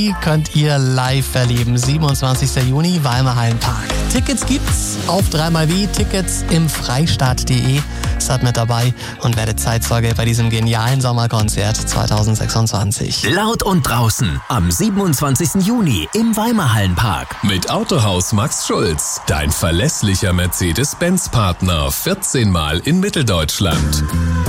könnt ihr live erleben. 27. Juni, Weimar Hallenpark. Tickets gibt's auf 3xV-Tickets im Freistaat.de. Seid mit dabei und werdet Zeitzeuge bei diesem genialen Sommerkonzert 2026. Laut und draußen am 27. Juni im Weimar Hallenpark. Mit Autohaus Max Schulz, dein verlässlicher Mercedes-Benz-Partner, 14 Mal in Mitteldeutschland.